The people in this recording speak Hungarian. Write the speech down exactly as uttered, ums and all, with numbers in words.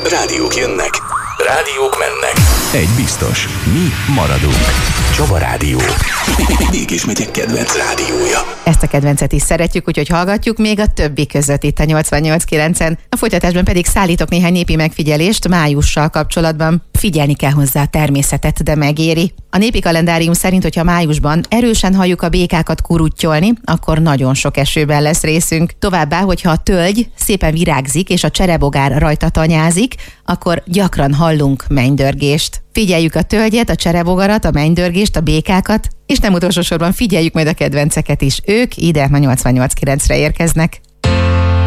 Rádiók jönnek, rádiók mennek. Egy biztos, mi maradunk. Csaba Rádió. Mégis megyek kedvenc rádiója. Ezt a kedvencet is szeretjük, úgyhogy hallgatjuk még a többi között itt a nyolcvannyolc kilencen. A folytatásban pedig szállítok néhány népi megfigyelést májussal kapcsolatban. Figyelni kell hozzá a természetet, de megéri. A népi kalendárium szerint, hogyha májusban erősen halljuk a békákat kurutyolni, akkor nagyon sok esőben lesz részünk. Továbbá, hogyha a tölgy szépen virágzik és a cserebogár rajta tanyázik, akkor gyakran hallunk mennydörgést. Figyeljük a tölgyet, a cserebogarat, a mennydörgést, a békákat, és nem utolsó sorban figyeljük majd a kedvenceket is. Ők ide a nyolcvannyolc kilencre érkeznek.